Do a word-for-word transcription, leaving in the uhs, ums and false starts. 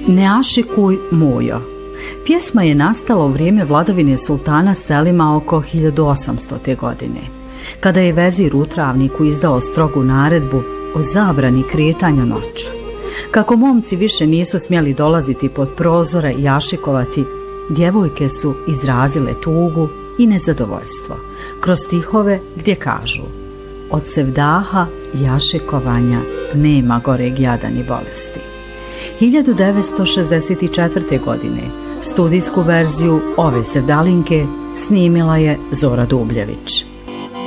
Ne ašikuj Mujo. Pjesma je nastala u vrijeme vladavine sultana Selima oko hiljadu osamstote. godine, kada je vezir u Travniku izdao strogu naredbu o zabrani kretanja noću. Kako momci više nisu smjeli dolaziti pod prozore i ašikovati, djevojke su izrazile tugu i nezadovoljstvo kroz stihove gdje kažu: od sevdaha i ašikovanja nema goreg jada ni bolesti. hiljadu devetsto šezdeset četvrte. godine studijsku verziju ove sevdalinke snimila je Zora Dubljević.